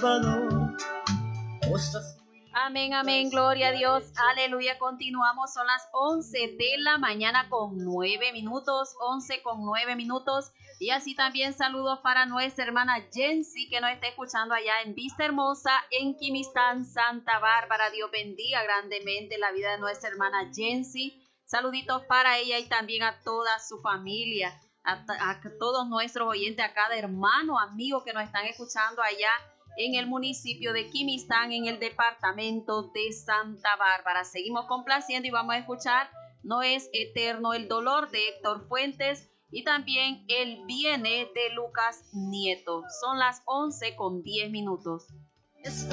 Salvador. Amén, amén, gloria a Dios, aleluya. Continuamos, son las 11 de la mañana con 9 minutos, 11 con 9 minutos. Y así también saludos para nuestra hermana Jensi, que nos está escuchando allá en Vista Hermosa, en Quimistán, Santa Bárbara. Dios bendiga grandemente la vida de nuestra hermana Jensi. Saluditos para ella y también a toda su familia, a todos nuestros oyentes, a cada hermano, amigo que nos están escuchando allá en el municipio de Quimistán, en el departamento de Santa Bárbara. Seguimos complaciendo y vamos a escuchar No es eterno el dolor de Héctor Fuentes y también Él viene de Lucas Nieto. Son las 11 con 10 minutos. Está